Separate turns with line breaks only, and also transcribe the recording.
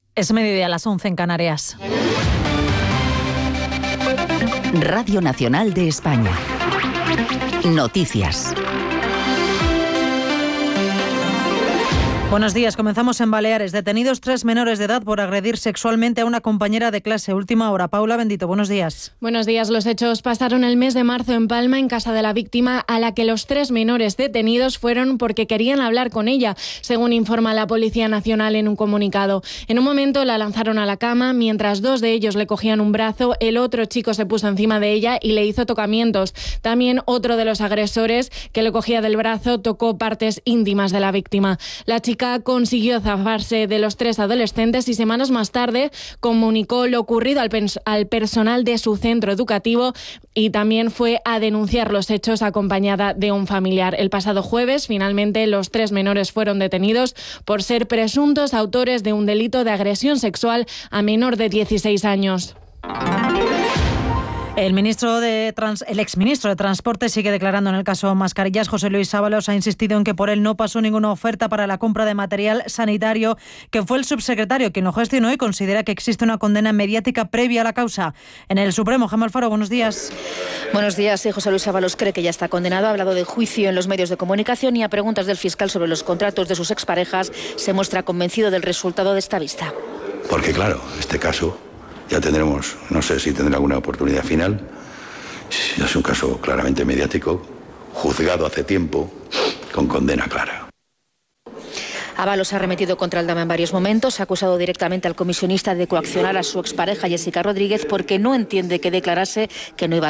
Es mediodía, a las 11 en Canarias.
Radio Nacional de España. Noticias.
Buenos días, comenzamos en Baleares. Detenidos 3 menores de edad por agredir sexualmente a una compañera de clase. Última hora. Paula Bendito, buenos días.
Buenos días. Los hechos pasaron el mes de marzo en Palma, en casa de la víctima, a la que los 3 menores detenidos fueron porque querían hablar con ella, según informa la Policía Nacional en un comunicado. En un momento la lanzaron a la cama, mientras 2 de ellos le cogían un brazo, el otro chico se puso encima de ella y le hizo tocamientos. También otro de los agresores, que le cogía del brazo, tocó partes íntimas de la víctima. La chica consiguió zafarse de los 3 adolescentes y semanas más tarde comunicó lo ocurrido al personal de su centro educativo y también fue a denunciar los hechos acompañada de un familiar. El pasado jueves, finalmente, los 3 menores fueron detenidos por ser presuntos autores de un delito de agresión sexual a menor de 16 años.
El exministro de Transporte sigue declarando en el caso Mascarillas. José Luis Ábalos ha insistido en que por él no pasó ninguna oferta para la compra de material sanitario, que fue el subsecretario quien lo gestionó, y considera que existe una condena mediática previa a la causa. En el Supremo, Gemma Alfaro, buenos días.
Buenos días. Sí, José Luis Ábalos cree que ya está condenado. Ha hablado de juicio en los medios de comunicación y a preguntas del fiscal sobre los contratos de sus exparejas se muestra convencido del resultado de esta vista.
Porque claro, este caso ya tendremos, no sé si tendrá alguna oportunidad final. Es un caso claramente mediático, juzgado hace tiempo, con condena clara.
Ábalos ha arremetido contra Aldama en varios momentos, ha acusado directamente al comisionista de coaccionar a su expareja Jessica Rodríguez porque no entiende que declarase que no iba a